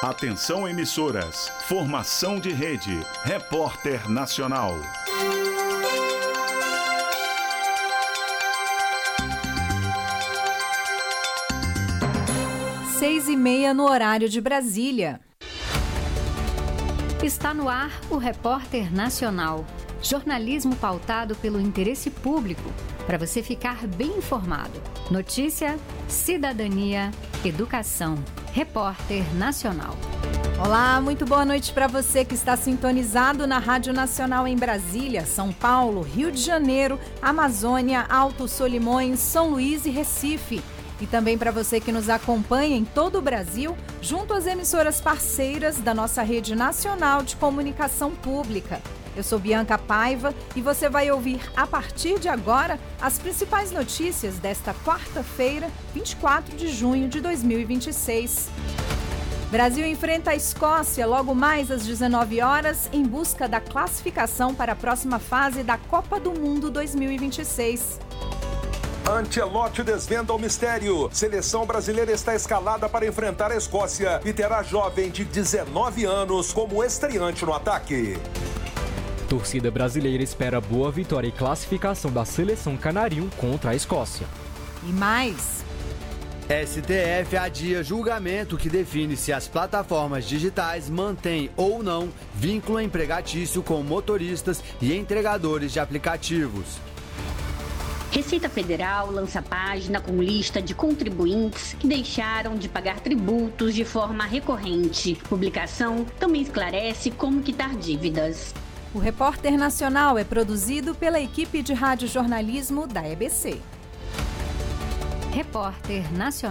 Atenção emissoras, formação de rede, Repórter Nacional. 6h30 no horário de Brasília. Está no ar o Repórter Nacional. Jornalismo pautado pelo interesse público, para você ficar bem informado. Notícia, cidadania, educação. Repórter Nacional. Olá, muito boa noite para você que está sintonizado na Rádio Nacional em Brasília, São Paulo, Rio de Janeiro, Amazônia, Alto Solimões, São Luís e Recife. E também para você que nos acompanha em todo o Brasil, junto às emissoras parceiras da nossa rede nacional de comunicação pública. Eu sou Bianca Paiva e você vai ouvir a partir de agora as principais notícias desta quarta-feira, 24 de junho de 2026. Brasil enfrenta a Escócia logo mais às 19 horas em busca da classificação para a próxima fase da Copa do Mundo 2026. Ancelotti desvenda o mistério. Seleção brasileira está escalada para enfrentar a Escócia e terá jovem de 19 anos como estreante no ataque. Torcida brasileira espera boa vitória e classificação da seleção canarinho contra a Escócia. E mais... STF adia julgamento que define se as plataformas digitais mantêm ou não vínculo empregatício com motoristas e entregadores de aplicativos. Receita Federal lança página com lista de contribuintes que deixaram de pagar tributos de forma recorrente. Publicação também esclarece como quitar dívidas. O Repórter Nacional é produzido pela equipe de radiojornalismo da EBC. Repórter Nacional.